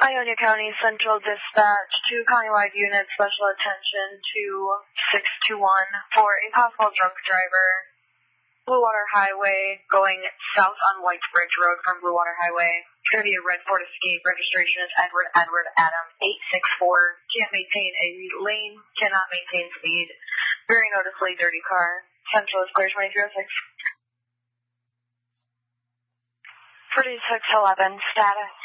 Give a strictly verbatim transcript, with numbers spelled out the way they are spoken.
Ionia County Central Dispatch to countywide units, special attention to six two one for a possible drunk driver. Blue Water Highway going south on White Bridge Road from Blue Water Highway. It's going to be a red Ford Escape. Registration is Edward Edward Adam eight six four. Can't maintain a lane, cannot maintain speed. Very noticeably dirty car. Central is clear twenty-three oh six. forty-six eleven, status.